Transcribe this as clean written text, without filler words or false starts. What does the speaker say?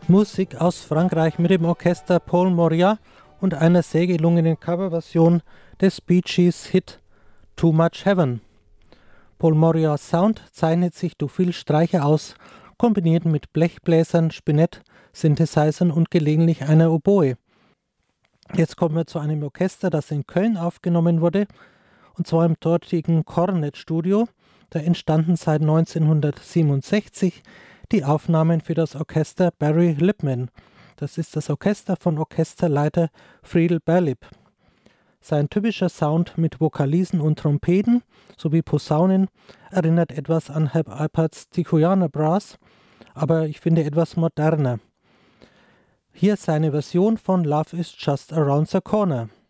Musik aus Frankreich mit dem Orchester Paul Moria und einer sehr gelungenen Coverversion des Bee Gees Hit Too Much Heaven. Paul Morias Sound zeichnet sich durch viel Streicher aus, kombiniert mit Blechbläsern, Spinett, Synthesizern und gelegentlich einer Oboe. Jetzt kommen wir zu einem Orchester, das in Köln aufgenommen wurde, und zwar im dortigen Cornet Studio. Da entstanden seit 1967 die Aufnahmen für das Orchester Barry Lipman. Das ist das Orchester von Orchesterleiter Friedel Berlip. Sein typischer Sound mit Vokalisen und Trompeten sowie Posaunen erinnert etwas an Herb Alperts Tijuana Brass, aber ich finde etwas moderner. Hier seine Version von Love is Just Around the Corner.